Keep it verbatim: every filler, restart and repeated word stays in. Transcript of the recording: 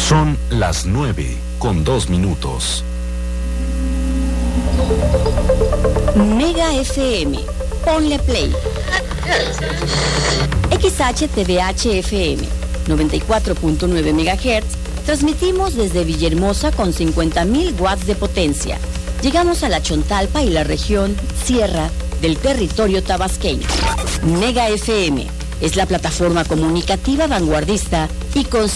Son las nueve con dos minutos. Mega F M, ponle play. X H T V H F M, noventa y cuatro punto nueve megahertz. Transmitimos desde Villahermosa con cincuenta mil watts de potencia. Llegamos a la Chontalpa y la región Sierra del territorio tabasqueño. Mega F M es la plataforma comunicativa vanguardista y con